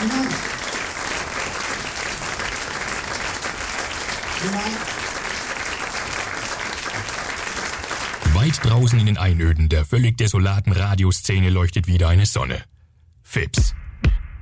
Weit draußen in den Einöden der völlig desolaten Radioszene leuchtet wieder eine Sonne. Fips.